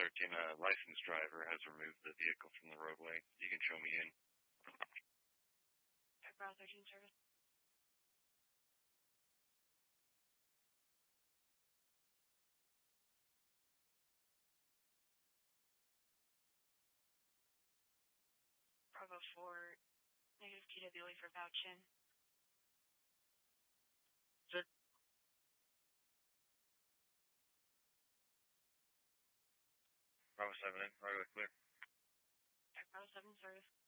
13, a licensed driver has removed the vehicle from the roadway. You can show me in. Bravo 13 service. Bravo 4, negative TWA for vouch-in. Sir? Bravo 7 in, right away clear. Bravo 7 service.